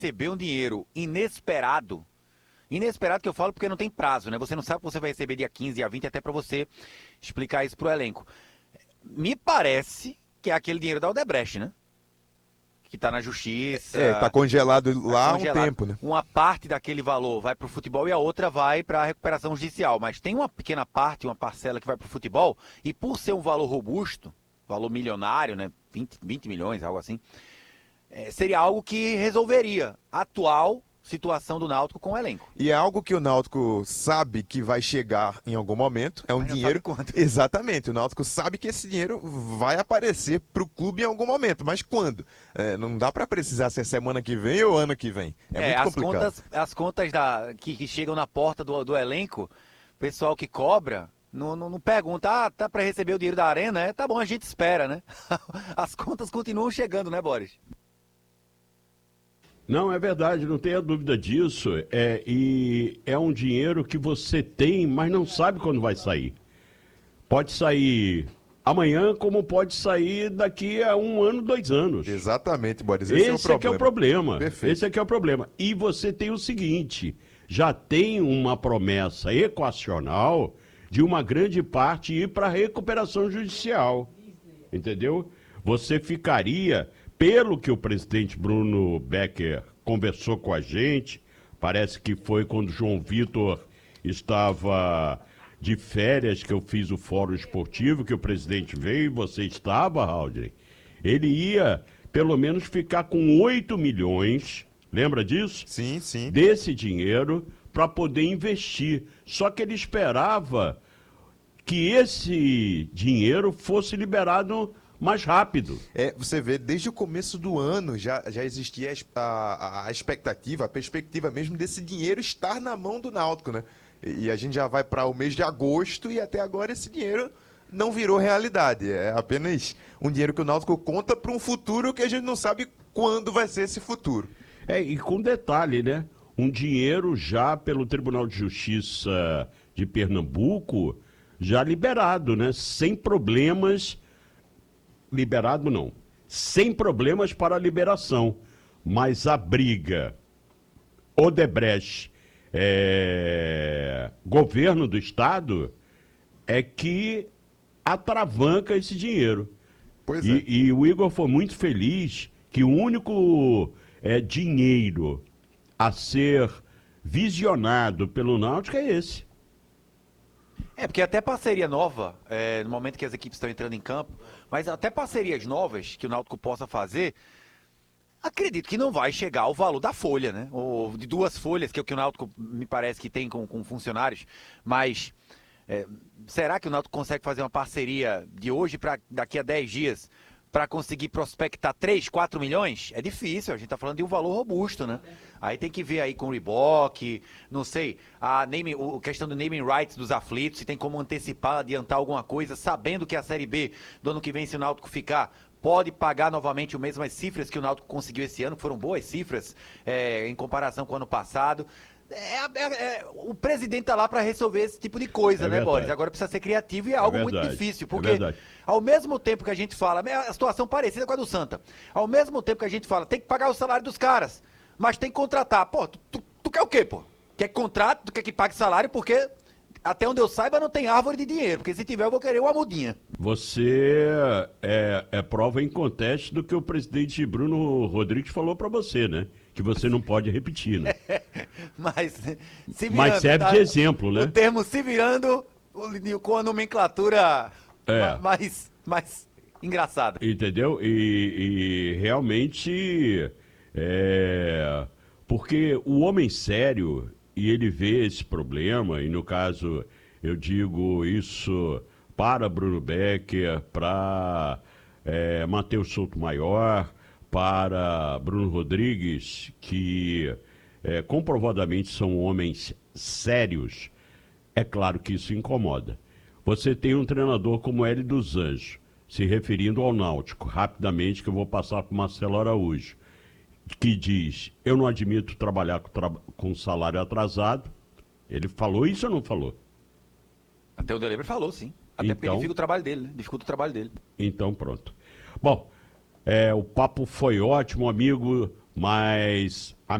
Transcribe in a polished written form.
receber um dinheiro inesperado, inesperado que eu falo porque não tem prazo, né? Você não sabe que você vai receber dia 15, dia 20, até para você explicar isso pro elenco. Me parece que é aquele dinheiro da Odebrecht, né? Que tá na Tá justiça, congelado tá lá há um congelado. tempo, né? Uma parte daquele valor vai pro futebol e a outra vai para a recuperação judicial. Mas tem uma pequena parte, uma parcela que vai pro futebol, e por ser um valor robusto, valor milionário, né? 20 milhões, algo assim, seria algo que resolveria a atual situação do Náutico com o elenco. E é algo que o Náutico sabe que vai chegar em algum momento. É um Mas não sabe dinheiro. quanto. Exatamente. O Náutico sabe que esse dinheiro vai aparecer para o clube em algum momento. Mas quando? Não dá para precisar se é semana que vem ou ano que vem. É muito complicado. As contas que chegam na porta do elenco, o pessoal que cobra. Não pergunta, tá para receber o dinheiro da arena? Tá bom, a gente espera, né? As contas continuam chegando, né, Boris? Não, é verdade, não tenha dúvida disso. E é um dinheiro que você tem, mas não sabe quando vai sair. Pode sair amanhã, como pode sair daqui a 1 ano, 2 anos. Exatamente, Boris. Esse é que é o problema. Perfeito. Esse é que é o problema. E você tem o seguinte, já tem uma promessa equacional de uma grande parte ir para a recuperação judicial. Entendeu? Você ficaria, pelo que o presidente Bruno Becker conversou com a gente, parece que foi quando o João Vitor estava de férias que eu fiz o fórum esportivo, que o presidente veio e você estava, Haldren. Ele ia, pelo menos, ficar com 8 milhões, lembra disso? Sim, sim. Desse dinheiro para poder investir. Só que ele esperava que esse dinheiro fosse liberado mais rápido. Você vê, desde o começo do ano já existia a expectativa, a perspectiva mesmo desse dinheiro estar na mão do Náutico, né? E a gente já vai para o mês de agosto e até agora esse dinheiro não virou realidade. É apenas um dinheiro que o Náutico conta para um futuro que a gente não sabe quando vai ser esse futuro. E com detalhe, né? Um dinheiro já pelo Tribunal de Justiça de Pernambuco, já liberado, né? Sem problemas. Liberado não. Sem problemas para a liberação. Mas a briga Odebrecht, governo do estado, é que atravanca esse dinheiro. Pois é. E o Igor foi muito feliz que o único dinheiro a ser visionado pelo Náutico é esse. Porque até parceria nova, no momento que as equipes estão entrando em campo, mas até parcerias novas que o Náutico possa fazer, acredito que não vai chegar ao valor da folha, né? Ou de 2 folhas, que é o que o Náutico me parece que tem com funcionários, mas será que o Náutico consegue fazer uma parceria de hoje para daqui a 10 dias para conseguir prospectar 3, 4 milhões? É difícil, a gente está falando de um valor robusto, né? Aí tem que ver aí com o Reebok, não sei, a questão do naming rights dos aflitos, se tem como antecipar, adiantar alguma coisa, sabendo que a Série B do ano que vem, se o Náutico ficar, pode pagar novamente as mesmas cifras que o Náutico conseguiu esse ano, que foram boas cifras em comparação com o ano passado. O presidente tá lá para resolver esse tipo de coisa, né, Boris? Agora precisa ser criativo e é algo muito difícil, porque ao mesmo tempo que a gente fala, a situação parecida com a do Santa, ao mesmo tempo que a gente fala, tem que pagar o salário dos caras, mas tem que contratar. Pô, tu quer o quê, pô? Quer que contrate, tu quer que pague salário, porque até onde eu saiba não tem árvore de dinheiro, porque se tiver eu vou querer uma mudinha. Você é prova em conteste do que o presidente Bruno Rodrigues falou para você, né? Que você não pode repetir, né? Mas serve de exemplo, né? O termo se virando com a nomenclatura mais engraçada. Entendeu? E realmente porque o homem sério, e ele vê esse problema, e no caso eu digo isso para Bruno Becker, para Matheus Souto Maior, para Bruno Rodrigues, que comprovadamente são homens sérios, é claro que isso incomoda. Você tem um treinador como Hélio dos Anjos, se referindo ao Náutico, rapidamente, que eu vou passar para o Marcelo Araújo, que diz, eu não admito trabalhar com salário atrasado. Ele falou isso ou não falou? Até o Deleber falou, sim. Até porque dificulta o trabalho dele, né? Dificulta o trabalho dele. Então, pronto. Bom, o papo foi ótimo, amigo. mas